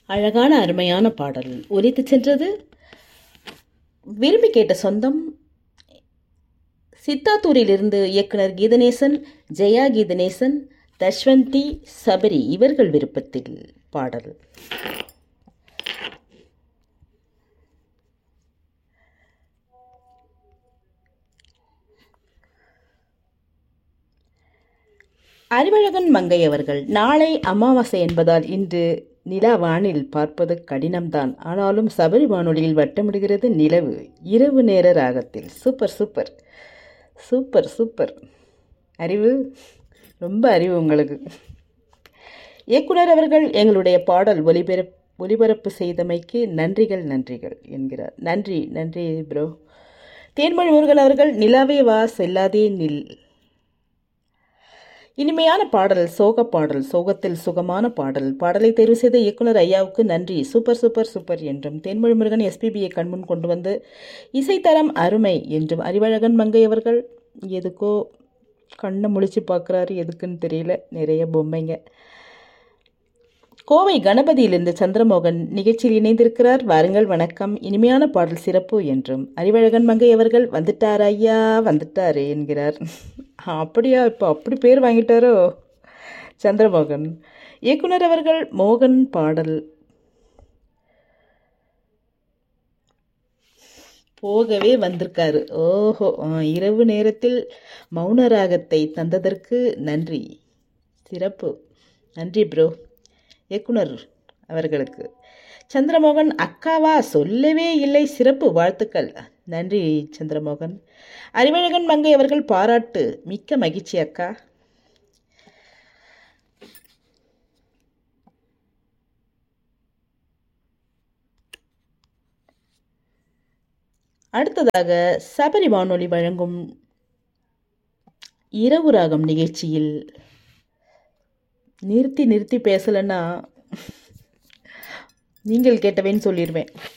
அழகான அருமையான பாடல் ஒலித்து சென்றது. விரும்பி கேட்ட சொந்தம் சித்தாத்தூரிலிருந்து இயக்குனர் கீதநேசன், ஜெயா கீதநேசன், தஷ்வந்தி, சபரி இவர்கள் விருப்பத்தில் பாடல். அறிவழகன் மங்கை அவர்கள், நாளை அமாவாசை என்பதால் இன்று நிலா வானில் பார்ப்பது கடினம்தான், ஆனாலும் சபரி வானொலியில் வட்டமிடுகிறது நிலவு இரவு நேர ராகத்தில். Super super super super. அறிவு, ரொம்ப அறிவு உங்களுக்கு. இயக்குனர் அவர்கள், எங்களுடைய பாடல் ஒலிபரப்பு செய்தமைக்கு நன்றிகள் நன்றிகள் என்கிறார். நன்றி நன்றி ப்ரோ. தேன்மொழி முருகன் அவர்கள், நிலாவே வா செல்லாதே நில். இனிமையான பாடல், சோக பாடல், சோகத்தில் சுகமான பாடல். பாடலை தேர்வு செய்த இயக்குனர் ஐயாவுக்கு நன்றி. சூப்பர் சூப்பர் சூப்பர் என்றும் தேன்மொழி முருகன் எஸ்பிபியை கண்முன் கொண்டு வந்து இசைத்தரம் அருமை என்றும் அறிவழகன் மங்கை அவர்கள் எதுக்கோ கண்ணை முழிச்சு பார்க்குறாரு, எதுக்குன்னு தெரியல, நிறைய பொம்மைங்க. கோவை கணபதியிலிருந்து சந்திரமோகன் நிகழ்ச்சியில் இணைந்திருக்கிறார். வாருங்கள், வணக்கம், இனிமையான பாடல் சிறப்பு என்றும் அறிவழகன் மங்கை அவர்கள் வந்துட்டார் ஐயா வந்துட்டாரு என்கிறார். அப்படியா, இப்போ அப்படி பேர் வாங்கிட்டாரோ சந்திரமோகன். இயக்குனர் அவர்கள், மோகன் பாடல் போகவே வந்திருக்காரு. ஓஹோ, இரவு நேரத்தில் மௌன ராகத்தை தந்ததற்கு நன்றி, சிறப்பு, நன்றி ப்ரோ. இயக்குனர் அவர்களுக்கு சந்திரமோகன், அக்காவா சொல்லவே இல்லை, சிறப்பு, வாழ்த்துக்கள், நன்றி சந்திரமோகன். அறிவழகன் மங்கை அவர்கள் பாராட்டு, மிக்க மகிழ்ச்சி அக்கா. அடுத்ததாக சபரி வானொலி வழங்கும் இரவு ராகம் நிகழ்ச்சியில் நிறுத்தி பேசலைன்னா நீங்கள் கேட்டவேன்னு சொல்லிடுவேன்.